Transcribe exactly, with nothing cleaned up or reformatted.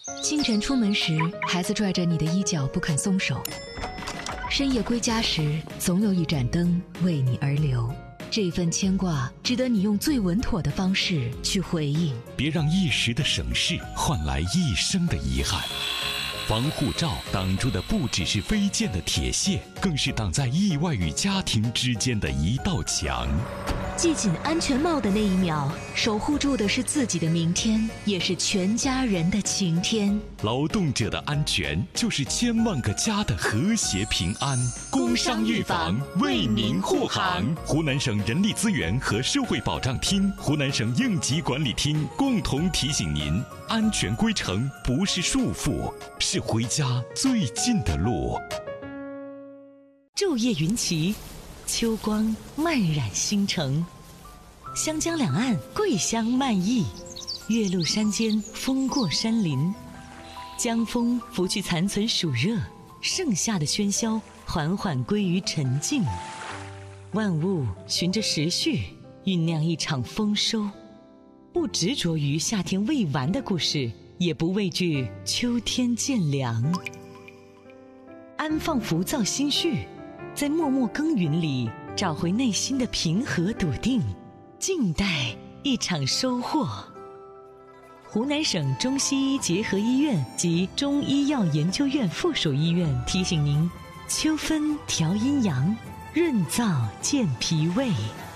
清晨出门时，孩子拽着你的衣角不肯松手；深夜归家时，总有一盏灯为你而留。这份牵挂，值得你用最稳妥的方式去回应。 别让一时的省事换来一生的遗憾。防护罩挡住的不只是飞溅的铁屑，更是挡在意外与家庭之间的一道墙。 系紧安全帽的那一秒，守护住的是自己的明天，也是全家人的晴天。 劳动者的安全，就是千万个家的和谐平安。工伤预防，为民护航。湖南省人力资源和社会保障厅、湖南省应急管理厅共同提醒您：安全归程不是束缚，是回家最近的路。 昼夜云齐，秋光漫染星城。湘江两岸桂香漫溢，岳麓山间风过山林。江风拂去残存暑热，盛夏的喧嚣缓缓归于沉静。万物循着时序酝酿一场丰收，不执着于夏天未完的故事，也不畏惧秋天渐凉。安放浮躁心绪，在默默耕耘里找回内心的平和笃定，静待一场收获。湖南省中西医结合医院及中医药研究院附属医院提醒您：秋分调阴阳，润燥健脾胃。